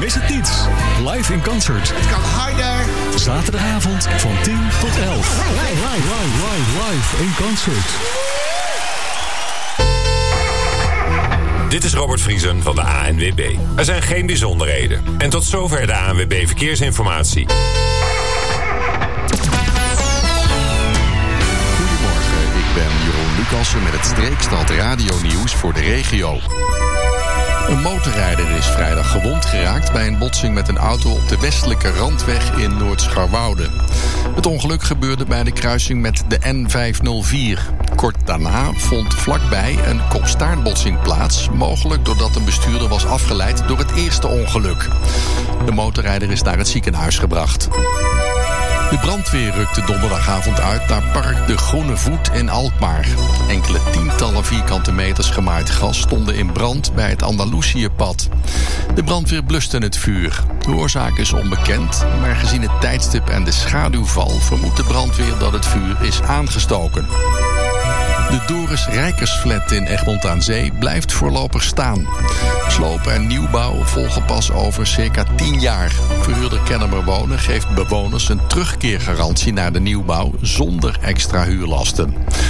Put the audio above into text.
Mis het niet. Live in concert. Het kan harder. Zaterdagavond van 10 tot 11. Live in concert. Dit is Robert Vriesen van de ANWB. Er zijn geen bijzonderheden. En tot zover de ANWB Verkeersinformatie. Goedemorgen, ik ben Jeroen Lucassen met het Streekstad Radio-nieuws voor de regio. Een motorrijder is vrijdag gewond geraakt bij een botsing met een auto op de westelijke randweg in Noord-Scharwoude. Het ongeluk gebeurde bij de kruising met de N504. Kort daarna vond vlakbij een kop-staartbotsing plaats, mogelijk doordat een bestuurder was afgeleid door het eerste ongeluk. De motorrijder is naar het ziekenhuis gebracht. De brandweer rukte donderdagavond uit naar Park de Groene Voet in Alkmaar. Enkele tientallen vierkante meters gemaaid gras stonden in brand bij het Andalusiëpad. De brandweer bluste het vuur. De oorzaak is onbekend, maar gezien het tijdstip en de schaduwval vermoedt de brandweer dat het vuur is aangestoken. De Doris Rijkersflat in Egmond aan Zee blijft voorlopig staan. Sloop en nieuwbouw volgen pas over circa 10 jaar. Verhuurder Kennemer Wonen geeft bewoners een terugkeergarantie naar de nieuwbouw zonder extra huurlasten.